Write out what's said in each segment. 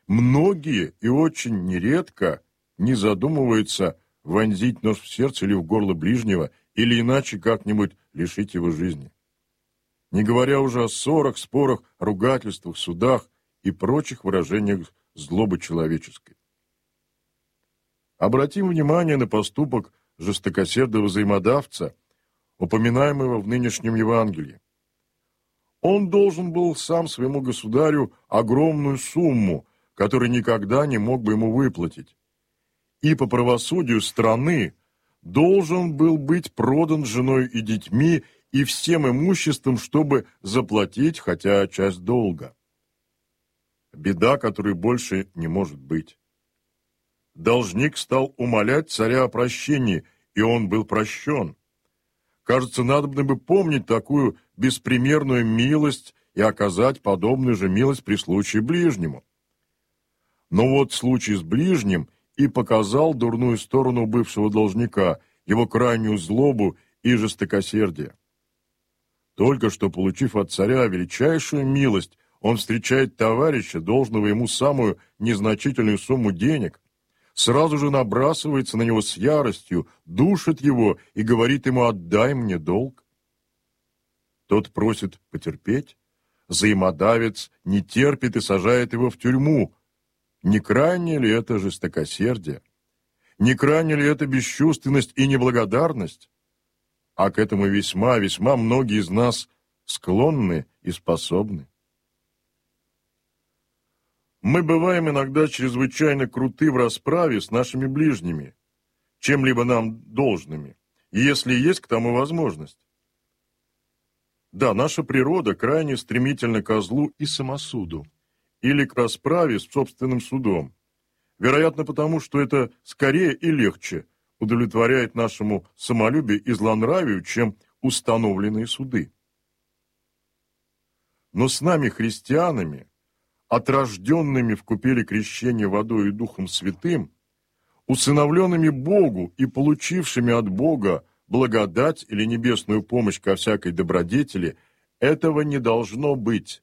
Многие и очень нередко не задумываются вонзить нож в сердце или в горло ближнего, или иначе как-нибудь лишить его жизни. Не говоря уже о ссорах, спорах, ругательствах, судах и прочих выражениях злобы человеческой. Обратим внимание на поступок жестокосердого взаимодавца, упоминаемого в нынешнем Евангелии. Он должен был сам своему государю огромную сумму, которую никогда не мог бы ему выплатить. И по правосудию страны должен был быть продан женой и детьми и всем имуществом, чтобы заплатить хотя часть долга. Беда, которой больше не может быть. Должник стал умолять царя о прощении, и он был прощен. Кажется, надобно бы помнить такую беспримерную милость и оказать подобную же милость при случае ближнему. Но вот случай с ближним и показал дурную сторону бывшего должника, его крайнюю злобу и жестокосердие. Только что получив от царя величайшую милость, он встречает товарища, должного ему самую незначительную сумму денег, сразу же набрасывается на него с яростью, душит его и говорит ему: «Отдай мне долг». Тот просит потерпеть, взаимодавец не терпит и сажает его в тюрьму. Не крайне ли это жестокосердие? Не крайне ли это бесчувственность и неблагодарность? А к этому весьма, весьма многие из нас склонны и способны. Мы бываем иногда чрезвычайно круты в расправе с нашими ближними, чем-либо нам должными, если есть к тому возможность. Да, наша природа крайне стремительна ко злу и самосуду, или к расправе с собственным судом, вероятно потому, что это скорее и легче удовлетворяет нашему самолюбию и злонравию, чем установленные суды. Но с нами, христианами, отрожденными в купели крещения водой и Духом Святым, усыновленными Богу и получившими от Бога благодать или небесную помощь ко всякой добродетели, этого не должно быть.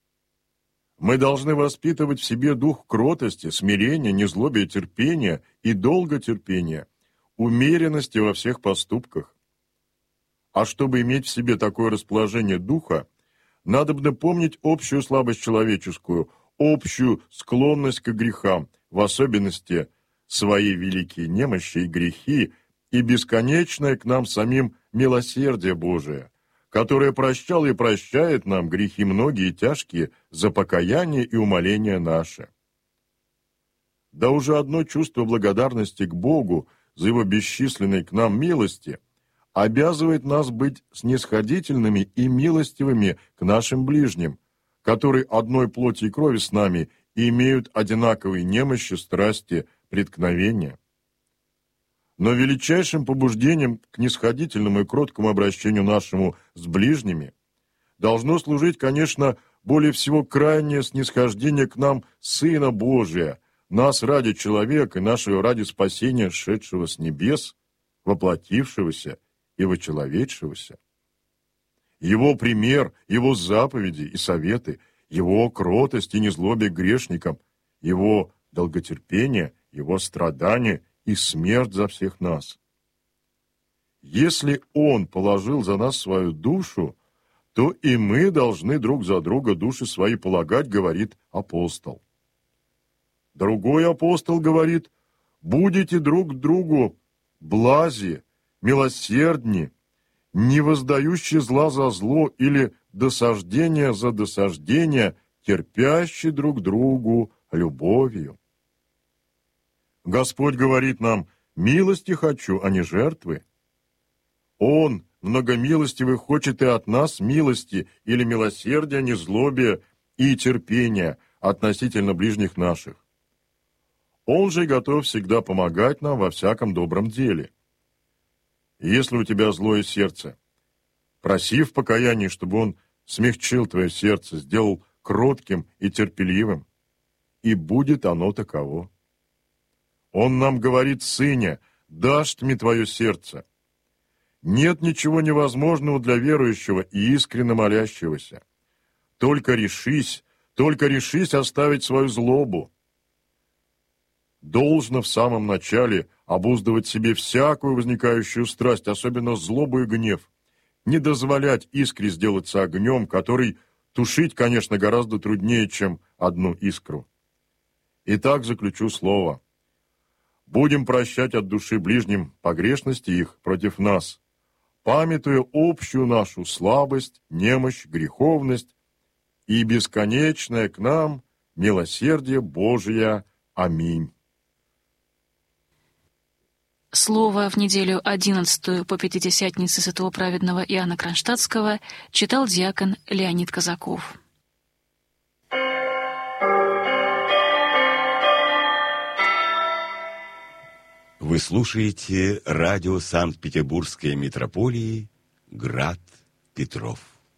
Мы должны воспитывать в себе дух кротости, смирения, незлобия, терпения и долготерпения, умеренности во всех поступках. А чтобы иметь в себе такое расположение духа, надобно помнить общую слабость человеческую, общую склонность к грехам, в особенности свои великие немощи и грехи, и бесконечное к нам самим милосердие Божие, которое прощало и прощает нам грехи многие и тяжкие за покаяние и умоление наше. Да уже одно чувство благодарности к Богу за Его бесчисленной к нам милости обязывает нас быть снисходительными и милостивыми к нашим ближним, которые одной плоти и крови с нами и имеют одинаковые немощи, страсти, преткновения. Но величайшим побуждением к нисходительному и кроткому обращению нашему с ближними должно служить, конечно, более всего крайнее снисхождение к нам Сына Божия, нас ради человека и нашего ради спасения, шедшего с небес, воплотившегося и вочеловечившегося. Его пример, его заповеди и советы, его кротость и незлобие к грешникам, его долготерпение, его страдания и смерть за всех нас. Если Он положил за нас свою душу, то и мы должны друг за друга души свои полагать, говорит апостол. Другой апостол говорит: будете друг к другу блази, милосердни, не воздающие зла за зло или досаждение за досаждение, терпящие друг другу любовью. Господь говорит нам: милости хочу, а не жертвы. Он, многомилостивый, хочет и от нас милости или милосердия, незлобия и терпения относительно ближних наших. Он же готов всегда помогать нам во всяком добром деле. Если у тебя злое сердце, проси в покаянии, чтобы Он смягчил твое сердце, сделал кротким и терпеливым, и будет оно таково. Он нам говорит: «Сыне, дашь мне твое сердце». Нет ничего невозможного для верующего и искренне молящегося. Только решись оставить свою злобу, должно в самом начале обуздывать себе всякую возникающую страсть, особенно злобу и гнев, не дозволять искре сделаться огнем, который тушить, конечно, гораздо труднее, чем одну искру. Итак, заключу слово. Будем прощать от души ближним погрешности их против нас, памятуя общую нашу слабость, немощь, греховность и бесконечное к нам милосердие Божие. Аминь. Слово в неделю 11 по Пятидесятнице святого праведного Иоанна Кронштадтского читал диакон Леонид Казаков. Вы слушаете радио Санкт-Петербургской митрополии «Град Петров».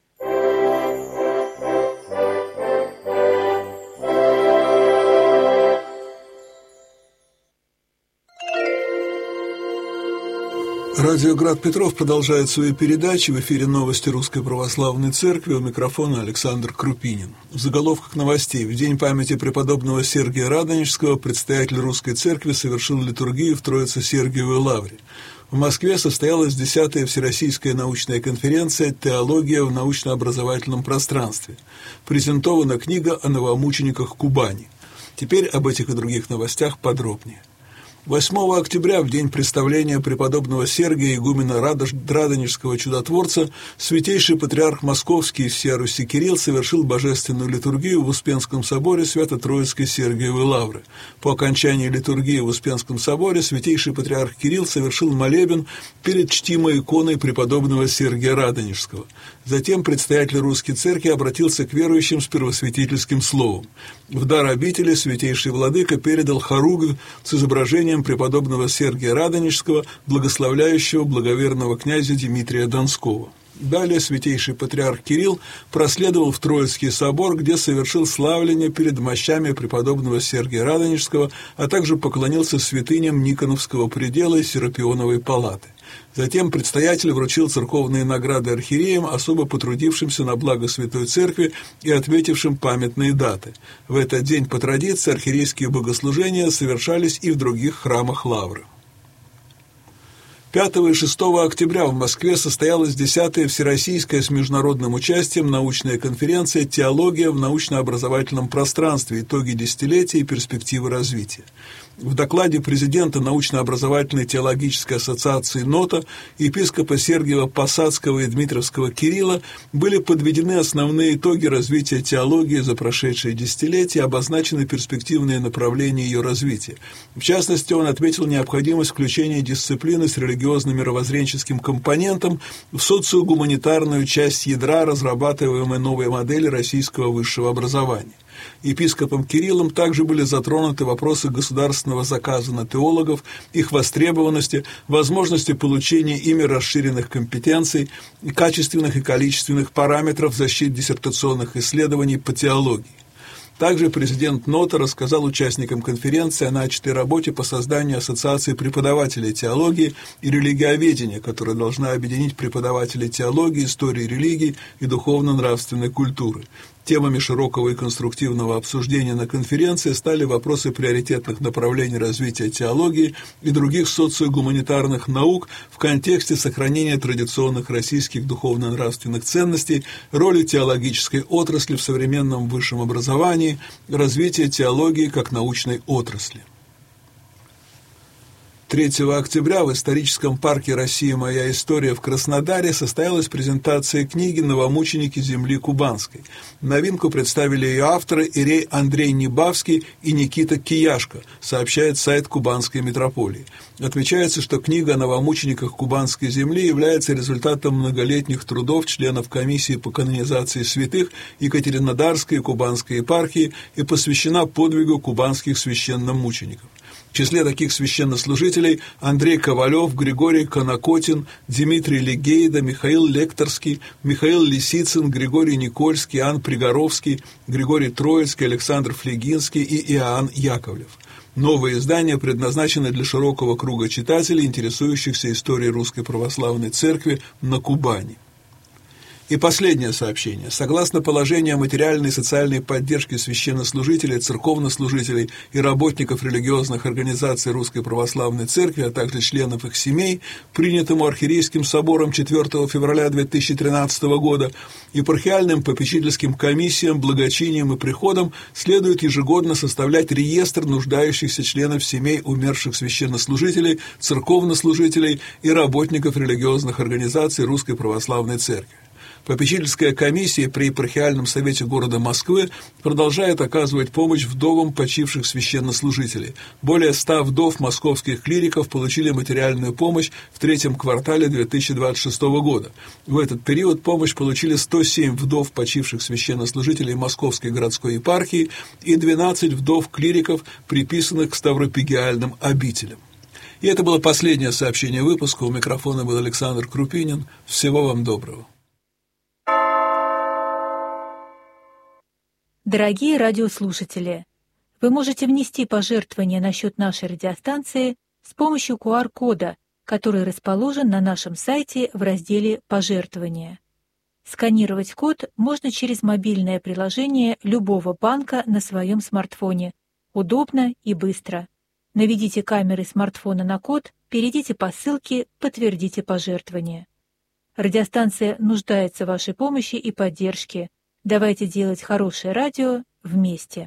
Радио «Град Петров» продолжает свои передачи. В эфире новости Русской Православной Церкви. У микрофона Александр Крупинин. В заголовках новостей. В день памяти преподобного Сергия Радонежского предстоятель Русской Церкви совершил литургию в Троице-Сергиевой лавре. В Москве состоялась 10-я Всероссийская научная конференция «Теология в научно-образовательном пространстве». Презентована книга о новомучениках Кубани. Теперь об этих и других новостях подробнее. 8 октября, в день представления преподобного Сергия, игумена Радонежского чудотворца, святейший патриарх Московский и всея Руси Кирилл совершил божественную литургию в Успенском соборе Свято-Троицкой Сергиевой лавры. По окончании литургии в Успенском соборе святейший патриарх Кирилл совершил молебен перед чтимой иконой преподобного Сергия Радонежского. Затем предстоятель Русской Церкви обратился к верующим с первосвятительским словом. В дар обители святейший владыка передал хоругвь с изображением преподобного Сергия Радонежского, благословляющего благоверного князя Дмитрия Донского. Далее святейший патриарх Кирилл проследовал в Троицкий собор, где совершил славление перед мощами преподобного Сергия Радонежского, а также поклонился святыням Никоновского предела и Серапионовой палаты. Затем предстоятель вручил церковные награды архиереям, особо потрудившимся на благо Святой Церкви и отметившим памятные даты. В этот день по традиции архиерейские богослужения совершались и в других храмах лавры. 5 и 6 октября в Москве состоялась 10-я Всероссийская с международным участием научная конференция «Теология в научно-образовательном пространстве. Итоги десятилетия и перспективы развития». В докладе президента научно-образовательной теологической ассоциации «НОТА» епископа Сергиева-Посадского и Дмитровского Кирилла были подведены основные итоги развития теологии за прошедшие десятилетия и обозначены перспективные направления ее развития. В частности, он отметил необходимость включения дисциплины с религиозно-мировоззренческим компонентом в социогуманитарную часть ядра разрабатываемой новой модели российского высшего образования. Епископом Кириллом также были затронуты вопросы государственного заказа на теологов, их востребованности, возможности получения ими расширенных компетенций, качественных и количественных параметров защиты диссертационных исследований по теологии. Также президент НОТА рассказал участникам конференции о начатой работе по созданию Ассоциации преподавателей теологии и религиоведения, которая должна объединить преподавателей теологии, истории религии и духовно-нравственной культуры. Темами широкого и конструктивного обсуждения на конференции стали вопросы приоритетных направлений развития теологии и других социогуманитарных наук в контексте сохранения традиционных российских духовно-нравственных ценностей, роли теологической отрасли в современном высшем образовании, развития теологии как научной отрасли. 3 октября в историческом парке «Россия. Моя история» в Краснодаре состоялась презентация книги «Новомученики земли Кубанской». Новинку представили ее авторы иерей Андрей Небавский и Никита Кияшко, сообщает сайт Кубанской митрополии. Отмечается, что книга о новомучениках Кубанской земли является результатом многолетних трудов членов комиссии по канонизации святых Екатеринодарской и Кубанской епархии и посвящена подвигу кубанских священномучеников. В числе таких священнослужителей Андрей Ковалев, Григорий Конокотин, Дмитрий Легейда, Михаил Лекторский, Михаил Лисицын, Григорий Никольский, Иоанн Пригоровский, Григорий Троицкий, Александр Флегинский и Иоанн Яковлев. Новые издания предназначены для широкого круга читателей, интересующихся историей Русской Православной Церкви на Кубани. И последнее сообщение. Согласно положению о материальной и социальной поддержке священнослужителей, церковнослужителей и работников религиозных организаций Русской Православной Церкви, а также членов их семей, принятому Архиерейским собором 4 февраля 2013 года, епархиальным попечительским комиссиям, благочиниям и приходам следует ежегодно составлять реестр нуждающихся членов семей умерших священнослужителей, церковнослужителей и работников религиозных организаций Русской Православной Церкви. Попечительская комиссия при епархиальном совете города Москвы продолжает оказывать помощь вдовам почивших священнослужителей. Более 100 вдов московских клириков получили материальную помощь в третьем квартале 2026 года. В этот период помощь получили 107 вдов почивших священнослужителей Московской городской епархии и 12 вдов клириков, приписанных к ставропигиальным обителям. И это было последнее сообщение выпуска. У микрофона был Александр Крупинин. Всего вам доброго. Дорогие радиослушатели, вы можете внести пожертвования на счет нашей радиостанции с помощью QR-кода, который расположен на нашем сайте в разделе «Пожертвования». Сканировать код можно через мобильное приложение любого банка на своем смартфоне. Удобно и быстро. Наведите камеры смартфона на код, перейдите по ссылке, подтвердите пожертвование. Радиостанция нуждается в вашей помощи и поддержке. Давайте делать хорошее радио вместе.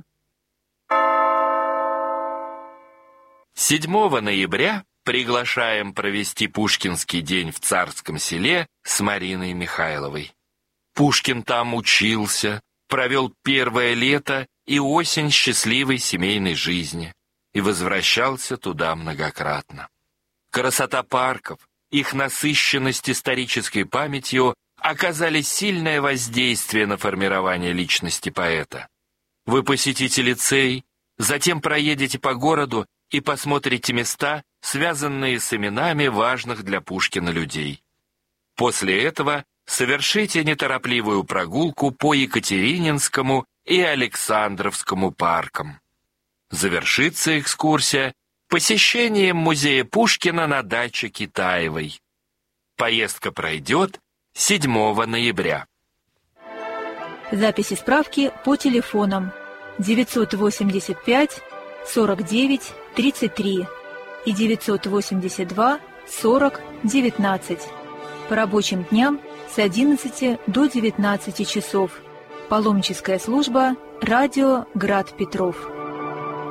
7 ноября приглашаем провести Пушкинский день в Царском Селе с Мариной Михайловой. Пушкин там учился, провел первое лето и осень счастливой семейной жизни и возвращался туда многократно. Красота парков, их насыщенность исторической памятью оказали сильное воздействие на формирование личности поэта. Вы посетите лицей, затем проедете по городу и посмотрите места, связанные с именами важных для Пушкина людей. После этого совершите неторопливую прогулку по Екатерининскому и Александровскому паркам. Завершится экскурсия посещением музея Пушкина на даче Китаевой. Поездка пройдет 7 ноября. Записи справки по телефонам 985 49 33 и 982 40 19. По рабочим дням с 11 до 19 часов. Паломническая служба «Радио Град Петров».